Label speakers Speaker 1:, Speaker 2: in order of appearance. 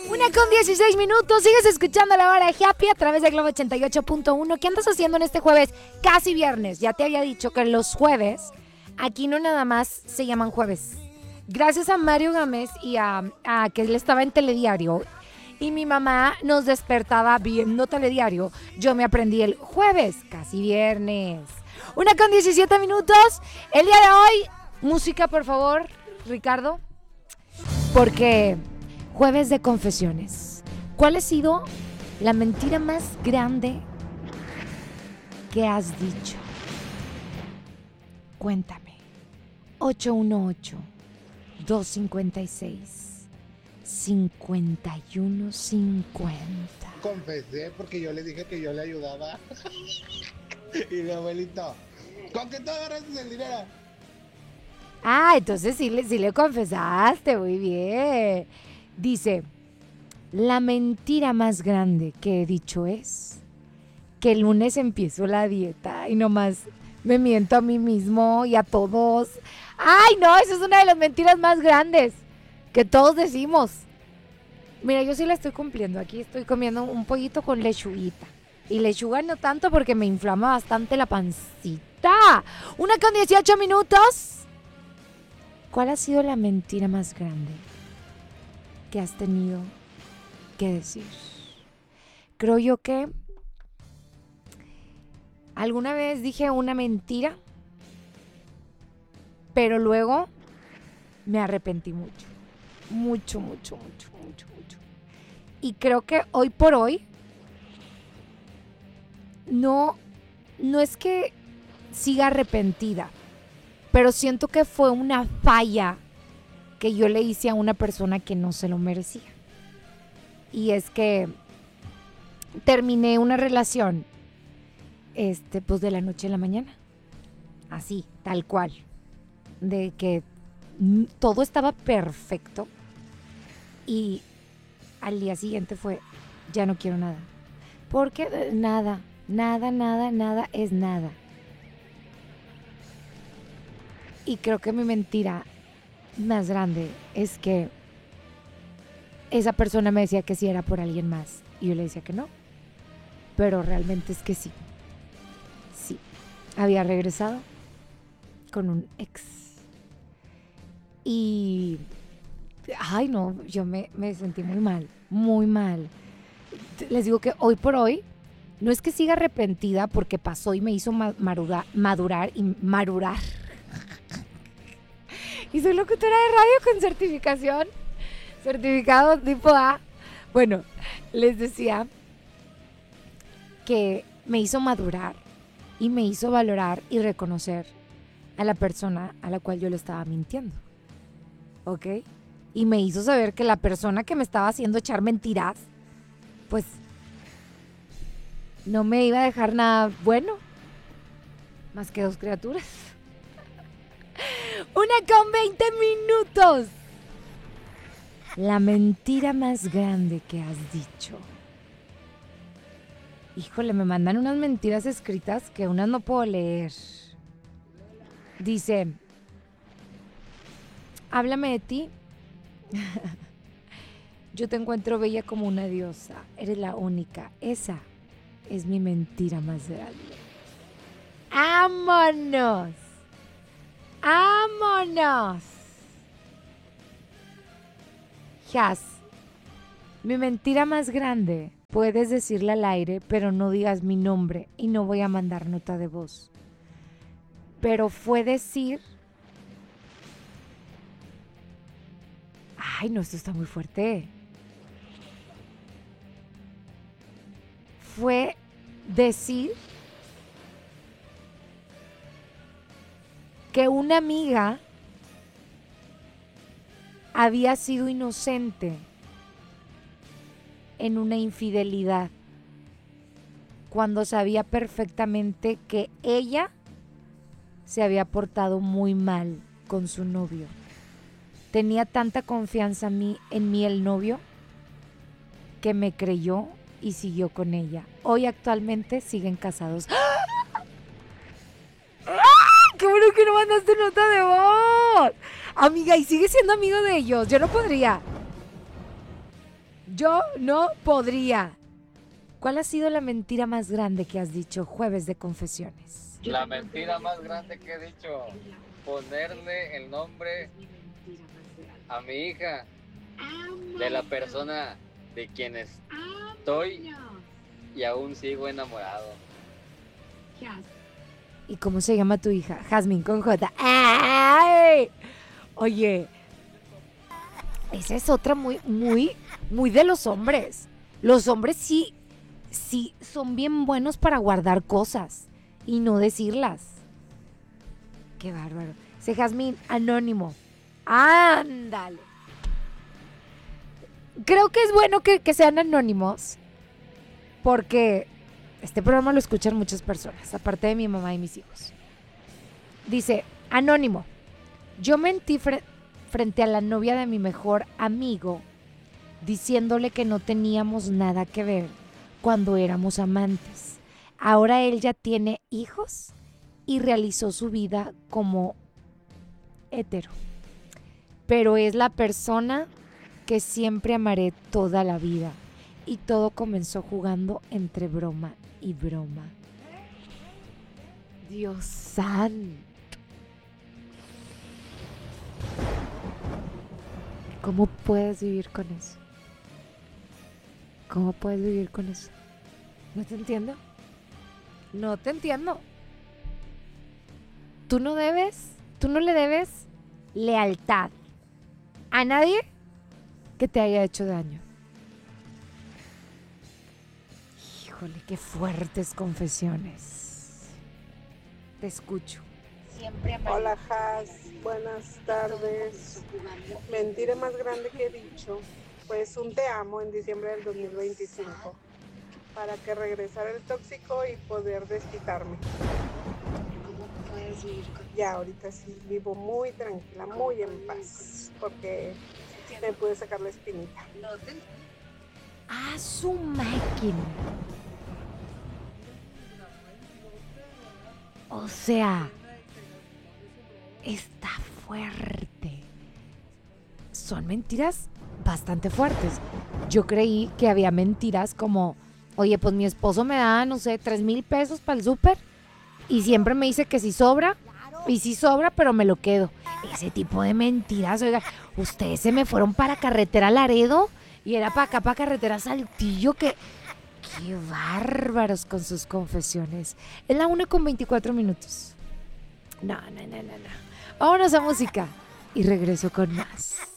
Speaker 1: 1:16. Sigues escuchando La Hora de Happy a través de Globo 88.1. ¿Qué andas haciendo en este jueves? Casi viernes. Ya te había dicho que los jueves aquí no nada más se llaman jueves. Gracias a Mario Gámez y a que él estaba en Telediario y mi mamá nos despertaba viendo Telediario, yo me aprendí el jueves, casi viernes. 1:17. El día de hoy, música por favor, Ricardo, porque jueves de confesiones. ¿Cuál ha sido la mentira más grande que has dicho? Cuéntame. 818-256-5150.
Speaker 2: Confesé porque yo le dije que yo le ayudaba. Y mi abuelito, ¿con qué te agarraste el dinero?
Speaker 1: Ah, entonces sí le confesaste, muy bien. Dice, la mentira más grande que he dicho es que el lunes empiezo la dieta y nomás me miento a mí mismo y a todos. Ay, no, esa es una de las mentiras más grandes que todos decimos. Mira, yo sí la estoy cumpliendo. Aquí estoy comiendo un pollito con lechuguita. Y lechuga no tanto porque me inflama bastante la pancita. 1:18. ¿Cuál ha sido la mentira más grande que has tenido que decir? Creo yo que alguna vez dije una mentira, pero luego me arrepentí mucho. Mucho. Y creo que hoy por hoy no es que siga arrepentida, pero siento que fue una falla que yo le hice a una persona que no se lo merecía. Y es que terminé una relación, pues de la noche a la mañana. Así, tal cual. De que todo estaba perfecto. Y al día siguiente fue, ya no quiero nada. Porque nada es nada. Y creo que mi mentira más grande es que esa persona me decía que sí era por alguien más. Y yo le decía que no. Pero realmente es que sí. Sí. Había regresado con un ex. Y... ay, no, yo me sentí muy mal. Muy mal. Les digo que hoy por hoy no es que siga arrepentida porque pasó y me hizo madurar. Y soy locutora de radio con certificación. Certificado tipo A. Bueno, les decía que me hizo madurar y me hizo valorar y reconocer a la persona a la cual yo le estaba mintiendo. ¿Ok? Y me hizo saber que la persona que me estaba haciendo echar mentiras, pues no me iba a dejar nada bueno, más que 2 criaturas. 1:20. La mentira más grande que has dicho. Híjole, me mandan unas mentiras escritas que unas no puedo leer. Dice, háblame de ti. Yo te encuentro bella como una diosa. Eres la única. Esa es mi mentira más grande. ¡Vámonos! ¡Vámonos! Jazz, mi mentira más grande. Puedes decirla al aire, pero no digas mi nombre y no voy a mandar nota de voz. Pero fue decir... ay, no, esto está muy fuerte. Fue decir que una amiga había sido inocente en una infidelidad cuando sabía perfectamente que ella se había portado muy mal con su novio. Tenía tanta confianza en mí el novio que me creyó y siguió con ella. Hoy actualmente siguen casados. ¡Ah! ¡Qué bueno que no mandaste nota de voz! Amiga, y sigue siendo amigo de ellos. Yo no podría. Yo no podría. ¿Cuál ha sido la mentira más grande que has dicho jueves de confesiones?
Speaker 3: La mentira más grande que he dicho, ponerle el nombre a mi hija de la persona de quien estoy y aún sigo enamorado.
Speaker 1: ¿Y cómo se llama tu hija? Jazmín con J. ¡Ay! Oye, esa es otra muy de los hombres. Los hombres sí son bien buenos para guardar cosas y no decirlas. Qué bárbaro. Dice Jazmín, anónimo. Ándale. Creo que es bueno que sean anónimos porque este programa lo escuchan muchas personas, aparte de mi mamá y mis hijos. Dice, anónimo. Yo mentí frente a la novia de mi mejor amigo diciéndole que no teníamos nada que ver cuando éramos amantes. Ahora él ya tiene hijos y realizó su vida como hetero. Pero es la persona que siempre amaré toda la vida. Y todo comenzó jugando entre broma y broma. Dios santo. ¿Cómo puedes vivir con eso? ¿Cómo puedes vivir con eso? No te entiendo. No te entiendo. Tú no le debes lealtad a nadie que te haya hecho daño. Híjole, qué fuertes confesiones. Te escucho.
Speaker 4: Hola, Jazz. Buenas tardes. Mentira más grande que he dicho, pues un te amo en diciembre del 2025 para que regresara el tóxico y poder desquitarme. Ya ahorita sí vivo muy tranquila, muy en paz, porque me pude sacar la espinita.
Speaker 1: ¡A su máquina! O sea, está fuerte. Son mentiras bastante fuertes. Yo creí que había mentiras como, oye, pues mi esposo me da, no sé, 3,000 pesos para el súper y siempre me dice que si sobra, y si sobra, pero me lo quedo. Ese tipo de mentiras, oiga, ustedes se me fueron para carretera Laredo y era para acá, para carretera Saltillo, que... ¡Qué bárbaros con sus confesiones! Es la 1:24. No. Vámonos a música y regreso con más.